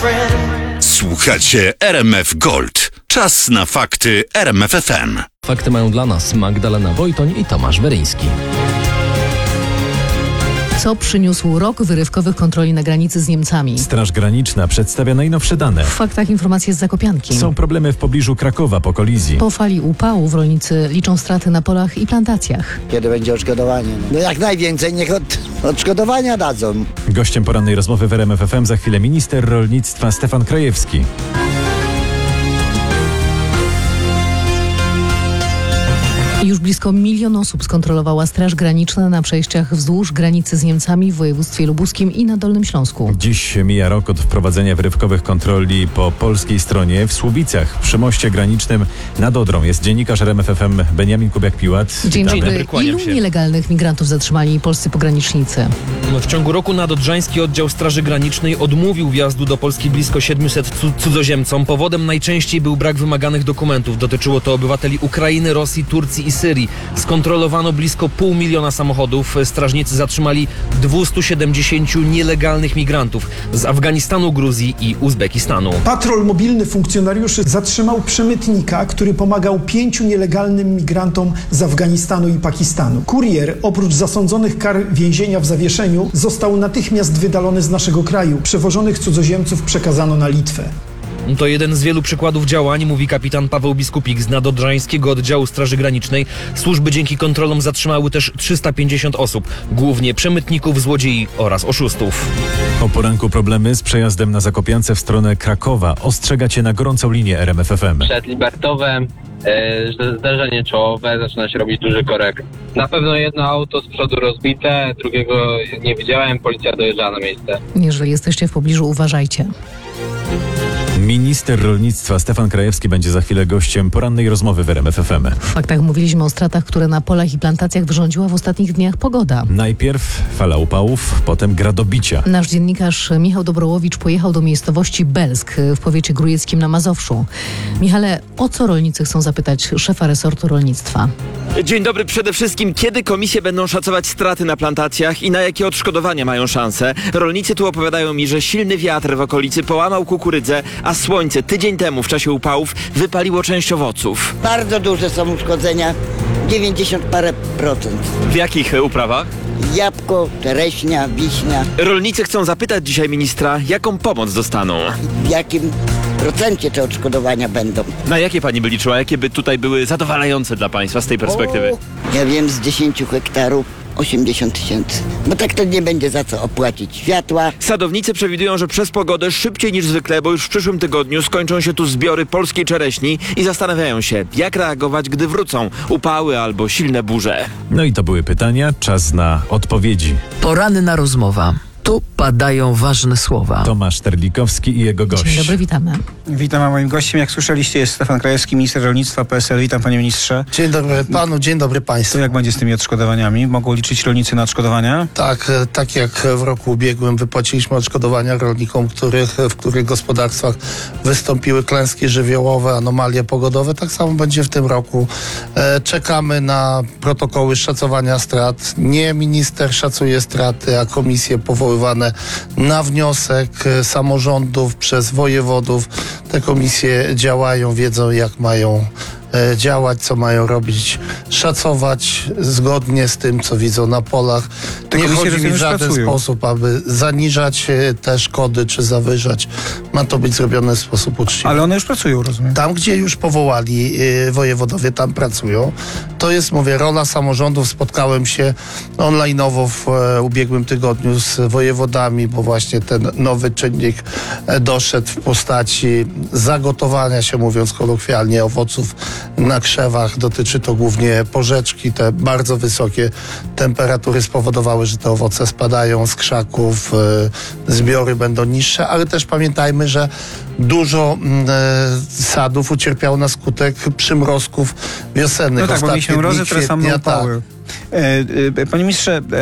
Słuchacie RMF Gold. Czas na fakty RMF FM. Fakty mają dla nas Magdalena Wojtoń i Tomasz Weryński. Co przyniósł rok wyrywkowych kontroli na granicy z Niemcami? Straż Graniczna przedstawia najnowsze dane. W faktach informacje z Zakopianki. Są problemy w pobliżu Krakowa po kolizji. Po fali upałów rolnicy liczą straty na polach i plantacjach. Kiedy będzie odszkodowanie? No jak najwięcej niech odszkodowania dadzą. Gościem porannej rozmowy w RMF FM za chwilę minister rolnictwa Stefan Krajewski. Już blisko 1 milion osób skontrolowała Straż Graniczna na przejściach wzdłuż granicy z Niemcami w województwie lubuskim i na Dolnym Śląsku. Dziś mija rok od wprowadzenia wyrywkowych kontroli po polskiej stronie. W Słubicach przy moście granicznym nad Odrą jest dziennikarz RMF FM Beniamin Kubiak-Piłat. Dzień dobry. Kłaniam Ilu się. nielegalnych migrantów zatrzymali polscy pogranicznicy? W ciągu roku nadodrzański oddział Straży Granicznej odmówił wjazdu do Polski blisko 700 cudzoziemcom. Powodem najczęściej był brak wymaganych dokumentów. Dotyczyło to obywateli Ukrainy, Rosji, Turcji i Syrii. Skontrolowano blisko 500 000 samochodów. Strażnicy zatrzymali 270 nielegalnych migrantów z Afganistanu, Gruzji i Uzbekistanu. Patrol mobilny funkcjonariuszy zatrzymał przemytnika, który pomagał 5 nielegalnym migrantom z Afganistanu i Pakistanu. Kurier, oprócz zasądzonych kar więzienia w zawieszeniu, został natychmiast wydalony z naszego kraju. Przewożonych cudzoziemców przekazano na Litwę. To jeden z wielu przykładów działań, mówi kapitan Paweł Biskupik z nadodrzańskiego oddziału Straży Granicznej. Służby dzięki kontrolom zatrzymały też 350 osób, głównie przemytników, złodziei oraz oszustów. O poranku problemy z przejazdem na Zakopiance w stronę Krakowa. Ostrzegacie na gorącą linię RMF FM. Przed Libertowem zderzenie czołowe, zaczyna się robić duży korek. Na pewno jedno auto z przodu rozbite, drugiego nie widziałem, policja dojeżdżała na miejsce. Jeżeli jesteście w pobliżu, uważajcie. Minister rolnictwa Stefan Krajewski będzie za chwilę gościem porannej rozmowy w RMF FM. W faktach mówiliśmy o stratach, które na polach i plantacjach wyrządziła w ostatnich dniach pogoda. Najpierw fala upałów, potem gradobicia. Nasz dziennikarz Michał Dobrołowicz pojechał do miejscowości Belsk w powiecie grójeckim na Mazowszu. Michale, o co rolnicy chcą zapytać szefa resortu rolnictwa? Dzień dobry. Przede wszystkim, kiedy komisje będą szacować straty na plantacjach i na jakie odszkodowania mają szanse? Rolnicy tu opowiadają mi, że silny wiatr w okolicy połamał kukurydzę, a słońce tydzień temu w czasie upałów wypaliło część owoców. Bardzo duże są uszkodzenia, 90 parę procent. W jakich uprawach? Jabłko, czereśnia, wiśnia. Rolnicy chcą zapytać dzisiaj ministra, jaką pomoc dostaną. W jakim procencie te odszkodowania będą? Na jakie pani by liczyła? Jakie by tutaj były zadowalające dla państwa z tej perspektywy? Ja wiem, z 10 hektarów 80 000. Bo tak to nie będzie za co opłacić światła. Sadownicy przewidują, że przez pogodę szybciej niż zwykle, bo już w przyszłym tygodniu skończą się tu zbiory polskiej czereśni i zastanawiają się, jak reagować, gdy wrócą upały albo silne burze. No i to były pytania, czas na odpowiedzi. Poranna rozmowa. Tu padają ważne słowa. Tomasz Terlikowski i jego gość. Dzień dobry, witamy. Witam, a moim gościem, jak słyszeliście, jest Stefan Krajewski, minister rolnictwa PSL. Witam, panie ministrze. Dzień dobry panu, dzień dobry państwu. To jak będzie z tymi odszkodowaniami? Mogą liczyć rolnicy na odszkodowania? Tak jak w roku ubiegłym wypłaciliśmy odszkodowania rolnikom, w których gospodarstwach wystąpiły klęski żywiołowe, anomalie pogodowe, tak samo będzie w tym roku. Czekamy na protokoły szacowania strat. Nie minister szacuje straty, a komisje powoływane na wniosek samorządów przez wojewodów. Te komisje działają, wiedzą jak mają działać, co mają robić, szacować zgodnie z tym, co widzą na polach. Nie chodzi mi w żaden sposób, aby zaniżać te szkody, czy zawyżać. Ma to być zrobione w sposób uczciwy. Ale one już pracują, rozumiem. Tam, gdzie już powołali wojewodowie, tam pracują. To jest, mówię, rola samorządów. Spotkałem się online'owo w ubiegłym tygodniu z wojewodami, bo właśnie ten nowy czynnik doszedł w postaci zagotowania się, mówiąc kolokwialnie, owoców na krzewach. Dotyczy to głównie porzeczki. Te bardzo wysokie temperatury spowodowały, że te owoce spadają z krzaków, zbiory będą niższe, ale też pamiętajmy, że dużo sadów ucierpiało na skutek przymrozków wiosennych. No tak, bo mieliśmy mrozy, które same upały. Panie ministrze,